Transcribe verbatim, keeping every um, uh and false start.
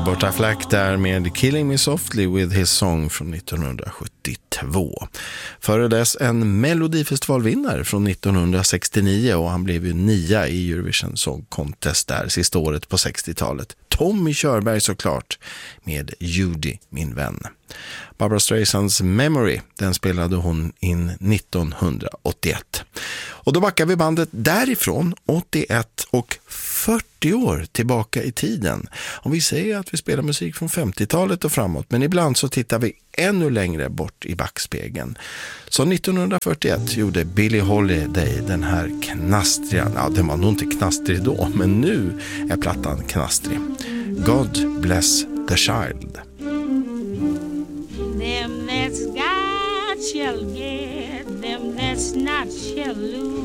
Roberta Flack där med Killing Me Softly with His Song från nittonhundrasjuttiotvå. Före dess en Melodifestivalvinnare från nittonhundrasextionio och han blev ju nia i Eurovision Song Contest där sista året på sextiotalet. Tommy Körberg såklart med Judy, min vän. Barbra Streisands Memory, den spelade hon in nittonhundraåttioett. Och då backar vi bandet därifrån åttioett och fyrtio år tillbaka i tiden. Om vi säger att vi spelar musik från femtiotalet och framåt, men ibland så tittar vi ännu längre bort i backspegeln. Så nittonhundrafyrtioett gjorde Billie Holiday den här knastriga, ja den var nog inte knastrig då, men nu är plattan knastrig. God Bless the Child. Them that's got shall get, them that's not shall lose.